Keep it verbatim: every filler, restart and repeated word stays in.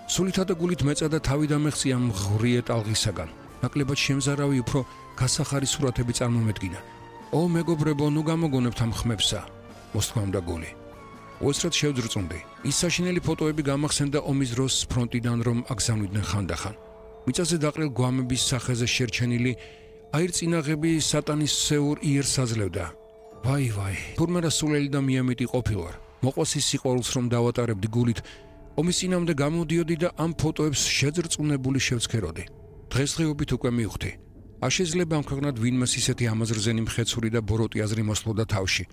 სულითა და გულით მეწადა თავი დამეხსია მღვრიე ტალღისაგან. ნაკლებად შემზარავი უფრო გასახარი სურათები წარმომედგინა. ო მეგობრებო, ნუ გამოგონებთ ამ ხმებსა, მოსთქვამდა გული. უეცრად შევძრწუნდი. ის საშინელი ფოტოები გამახსენდა ომის დროს ფრონტიდან რომ აგზავნიდნენ ხანდახან. მიწაზე დაყრილ გვამების სახეზე შერჩენილი აირწინაღები სატანისეურ იერს აძლევდა. ვაი ვაი, თურმე რა სულელი და მიამიტი ყოფილვარ. მოყვასის სიყვარულს რომ დავატარებდი გულით, ომის წინამდე გამოდიოდი და ამ ფოტოებს შეძრწუნებული შევცქეროდი. დღესდღეობით უკვე მივხვდი. არ შეიძლება ამ ქვეყნად ვინმეს ისეთი ამაზრზენი მხეცური და ბოროტი აზრი მოსლოდა თავში.